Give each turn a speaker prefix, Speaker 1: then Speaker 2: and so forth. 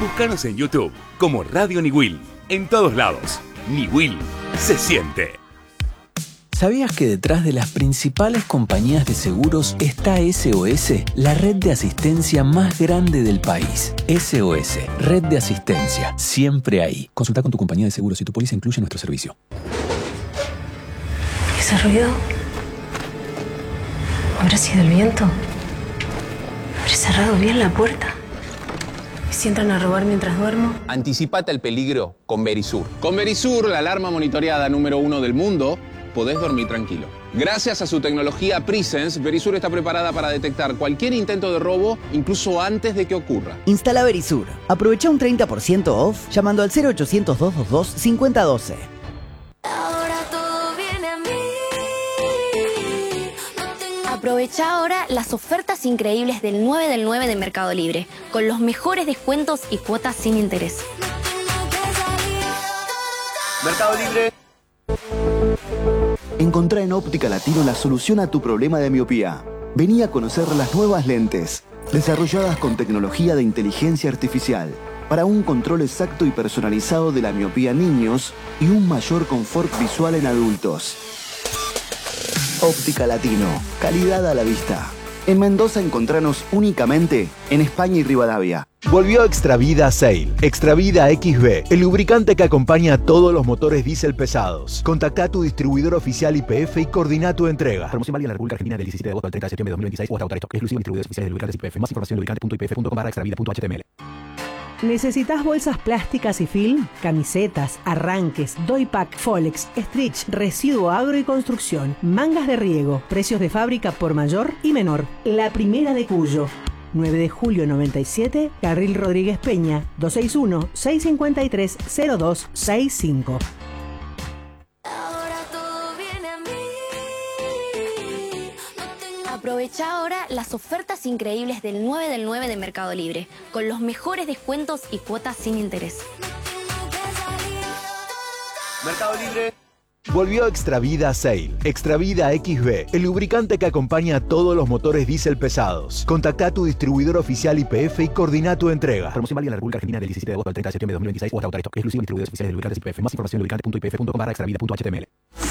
Speaker 1: Búscanos en YouTube como Radio Niwil. En todos lados. Niwil se siente.
Speaker 2: ¿Sabías que detrás de las principales compañías de seguros está SOS, la red de asistencia más grande del país? SOS, red de asistencia, siempre ahí. Consulta con tu compañía de seguros si tu póliza incluye nuestro servicio.
Speaker 3: ¿Ese ruido? ¿Habrá sido el viento? ¿Habré cerrado bien la puerta? ¿Y si entran a robar mientras duermo?
Speaker 4: Anticipate al peligro con Verisur. Con Verisur, la alarma monitoreada número 1 del mundo, podés dormir tranquilo. Gracias a su tecnología Presence, Verisur está preparada para detectar cualquier intento de robo, incluso antes de que ocurra.
Speaker 5: Instala Verisur. Aprovecha un 30% off llamando al 0800-222-5012.
Speaker 6: Aprovecha ahora las ofertas increíbles del 9 del 9 de Mercado Libre, con los mejores descuentos y cuotas sin interés.
Speaker 7: Mercado Libre.
Speaker 8: Encontrá en Óptica Latino la solución a tu problema de miopía. Vení a conocer las nuevas lentes, desarrolladas con tecnología de inteligencia artificial, para un control exacto y personalizado de la miopía en niños y un mayor confort visual en adultos. Óptica Latino, calidad a la vista. En Mendoza encontranos únicamente en España y Rivadavia.
Speaker 9: Volvió Extravida Sail. Extravida XB, el lubricante que acompaña a todos los motores diésel pesados. Contactá a tu distribuidor oficial YPF y coordina tu entrega.
Speaker 10: Promoción válida en la República Argentina del 17 de agosto al 30 de septiembre de 2026 o hasta agotar esto. Exclusivo en distribuidores oficiales de lubricantes YPF. Más información en lubricante.ypf.com/extravida.html.
Speaker 11: ¿Necesitas bolsas plásticas y film? Camisetas, arranques, doypack, Folex, stretch, residuo agro y construcción, mangas de riego, precios de fábrica por mayor y menor. La Primera de Cuyo. 9 de julio 97, Carril Rodríguez Peña, 261-653-0265.
Speaker 6: Aprovecha ahora las ofertas increíbles del 9 del 9 de Mercado Libre, con los mejores descuentos y cuotas sin interés.
Speaker 7: Mercado Libre.
Speaker 9: Volvió Extravida Sail. Extravida XB, el lubricante que acompaña a todos los motores diésel pesados. Contactá a tu distribuidor oficial YPF y coordina tu entrega.
Speaker 10: Promoción válida en la República Argentina del 17 de agosto al 30 de septiembre de 2026 o hasta agotar esto. Exclusivo en distribuidores oficiales de lubricantes YPF. Más información en lubricante.ypf.com/extravida.html.